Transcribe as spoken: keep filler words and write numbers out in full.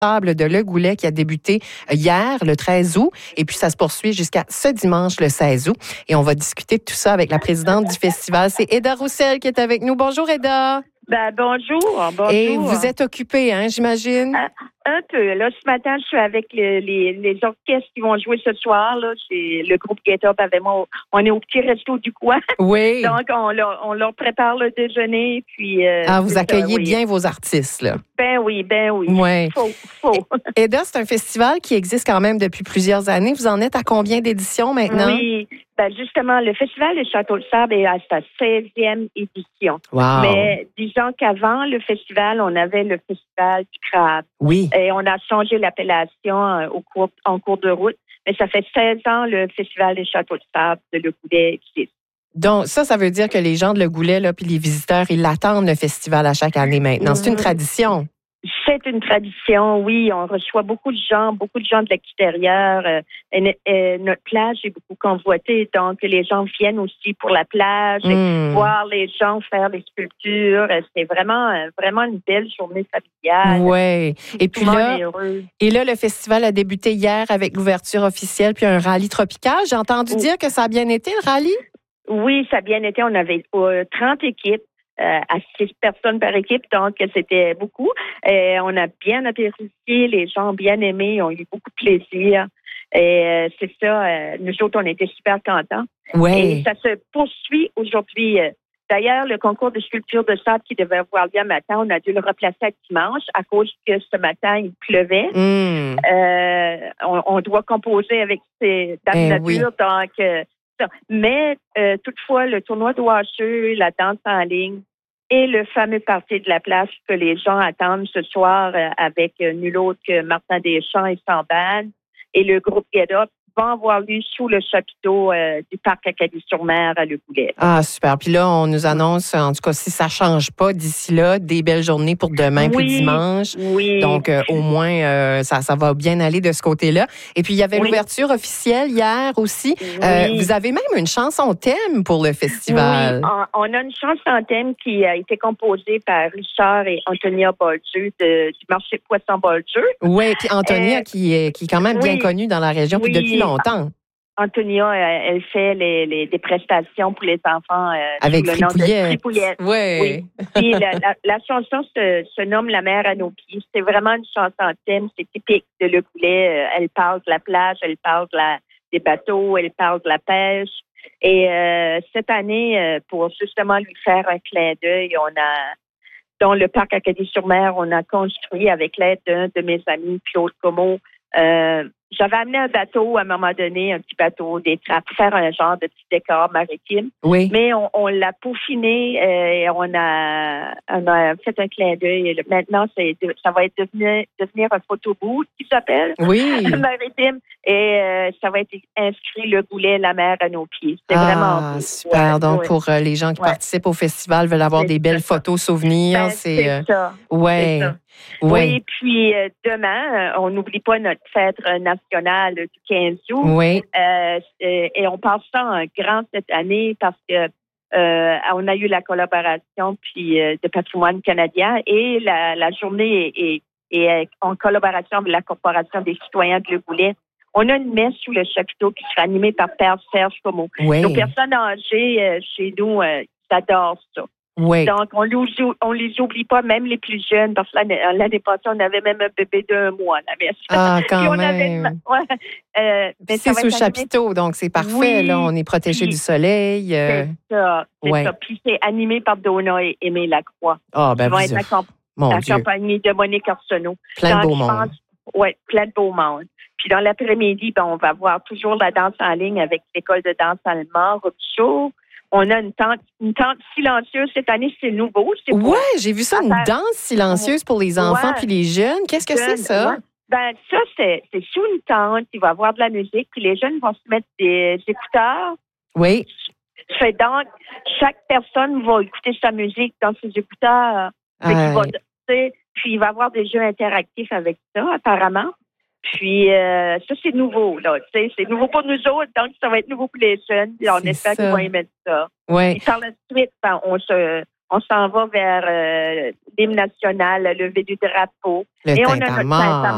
Sable de Le Goulet qui a débuté hier, le treize août, et puis ça se poursuit jusqu'à ce dimanche, le seize août. Et on va discuter de tout ça avec la présidente du festival. C'est Eda Roussel qui est avec nous. Bonjour, Eda. Ben, bonjour, bonjour. Et vous êtes occupée, hein, j'imagine? Un, un peu. Là, ce matin, je suis avec le, les, les orchestres qui vont jouer ce soir. Là. C'est le groupe Get Up avec moi. On est au petit resto du coin. Oui. Donc, on leur, on leur prépare le déjeuner. Puis, euh, ah, vous accueillez ça, oui. bien vos artistes, là. Ben oui, ben oui. Ouais. Faut, faut. Eda, c'est un festival qui existe quand même depuis plusieurs années. Vous en êtes à combien d'éditions maintenant? Oui. Ben justement, le Festival de Château de Sable est à sa seizième édition. Wow. Mais disons qu'avant le festival, on avait le Festival du Crabe. Oui. Et on a changé l'appellation au cours, en cours de route. Mais ça fait seize ans le Festival des Châteaux de Sable de Le Goulet existe. Donc, ça, ça veut dire que les gens de Le Goulet, là, puis les visiteurs, ils l'attendent, le festival, à chaque année maintenant. C'est une tradition. C'est une tradition, oui. On reçoit beaucoup de gens, beaucoup de gens de l'extérieur. Euh, et, et notre plage est beaucoup convoitée, donc les gens viennent aussi pour la plage, mmh. et voir les gens faire des sculptures. C'est vraiment, vraiment une belle journée familiale. Oui. Et puis là, heureux. et là, le festival a débuté hier avec l'ouverture officielle puis un rallye tropical. J'ai entendu oui. dire que ça a bien été, le rallye? Oui, ça a bien été. On avait euh, trente équipes. Euh, à six personnes par équipe, donc c'était beaucoup. Et on a bien apprécié, les gens ont bien aimé, ont eu beaucoup de plaisir. Et euh, c'est ça, euh, nous autres, on était super contents. Ouais. Et ça se poursuit aujourd'hui. D'ailleurs, le concours de sculpture de sable qui devait avoir lieu matin, on a dû le replacer à dimanche à cause que ce matin, il pleuvait. Mmh. Euh, on, on doit composer avec ces dates eh nature, oui. donc... Euh, Mais euh, toutefois, le tournoi de Washer, la danse en ligne et le fameux party de la place que les gens attendent ce soir euh, avec euh, nul autre que Martin Deschamps et son band et le groupe Get Up vont avoir lieu sous le chapiteau euh, du parc Acadie-sur-Mer à Le Goulet. Ah, super. Puis là, on nous annonce, en tout cas, si ça ne change pas d'ici là, des belles journées pour demain oui, puis dimanche. Oui. Donc, euh, au moins, euh, ça, ça va bien aller de ce côté-là. Et puis, il y avait oui. l'ouverture officielle hier aussi. Oui. Euh, vous avez même une chanson thème pour le festival. Oui, on a une chanson thème qui a été composée par Richard et Antonia Bolger de, du marché Poisson Bolger. Oui, puis Antonia euh, qui, est, qui est quand même bien oui. connue dans la région puis depuis longtemps. Antonia, elle fait les, les, des prestations pour les enfants. Euh, Avec le Fripouillette. Fripouillette. Ouais. Oui. Puis la, la, la chanson se, se nomme La mer à nos pieds. C'est vraiment une chanson thème. C'est typique de Le Goulet. Elle parle de la plage, elle parle de la, des bateaux, elle parle de la pêche. Et euh, cette année, euh, pour justement lui faire un clin d'œil, on a, dans le parc Acadie-sur-Mer, on a construit avec l'aide d'un de mes amis, Claude Como, euh, j'avais amené un bateau à un moment donné, un petit bateau, des trappes, pour faire un genre de petit décor maritime. Oui. Mais on, on l'a peaufiné euh, et on a, on a fait un clin d'œil. Maintenant, c'est, ça va être devenir, devenir un photoboot qui s'appelle oui. maritime. Et euh, ça va être inscrit Le Goulet, la mer à nos pieds. C'est ah, vraiment beau. super. Ouais, Donc, ouais. pour euh, les gens qui ouais. participent au festival, veulent avoir c'est des belles ça. photos, souvenirs. Ben, c'est, c'est euh, ça. Ouais. C'est ça. Ouais. Oui, puis euh, demain, euh, on n'oublie pas notre fête nationale du quinze août. Oui. Euh, et on passe ça en grand cette année parce que euh, on a eu la collaboration puis euh, de Patrimoine canadien et la, la journée est, est, est en collaboration avec la Corporation des citoyens de Le Goulet. On a une messe sous le chapiteau qui sera animée par Père Serge Como. Oui. Nos personnes âgées euh, chez nous, euh, ils adorent ça. Oui. Donc, on les, on les oublie pas, même les plus jeunes, parce que l'année, l'année passée, on avait même un bébé d'un mois à la messe. Ah, quand on même. Avait, ouais, euh, mais c'est sous le chapiteau, donc c'est parfait. Oui, là, on est protégé du soleil. Euh... C'est ça. C'est ouais. ça. Puis c'est animé par Donna et Aimé Lacroix. Ah, ben Ils vont vous... être accomp- Mon accompagnés de Monique Arsenault. Plein de beau monde. Oui, plein de beau monde. Puis dans l'après-midi, ben, on va voir toujours la danse en ligne avec l'école de danse allemande, Robichaud. On a une tente, une tente silencieuse. Cette année, c'est nouveau. C'est ouais, j'ai vu ça, une faire... danse silencieuse pour les enfants ouais. puis les jeunes. Qu'est-ce que jeunes, c'est, ça? Ouais. Ben, ça, c'est, c'est sous une tente. Il va y avoir de la musique. Puis les jeunes vont se mettre des écouteurs. Oui. Fait donc, chaque personne va écouter sa musique dans ses écouteurs. Fait qu'il va, puis il va y avoir des jeux interactifs avec ça, apparemment. Puis, euh, ça, c'est nouveau, là. Tu sais, c'est nouveau pour nous autres, donc ça va être nouveau pour les jeunes. Puis on c'est espère ça. Qu'ils vont aimer ça. Ouais. Puis par la suite, ben, on se, on s'en va vers euh, l'hymne national, le lever du drapeau. Le et on a notre